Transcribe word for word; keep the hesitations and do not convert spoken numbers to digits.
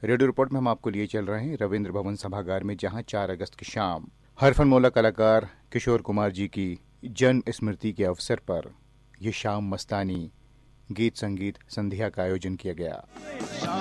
Radio report में हम आपको लिए चल रहे हैं रविंद्र भवन सभागार में, जहां चार अगस्त की शाम हरफनमौला कलाकार किशोर कुमार जी की जन्म स्मृति के अवसर पर यह शाम मस्तानी गीत संगीत संध्या का आयोजन किया गया।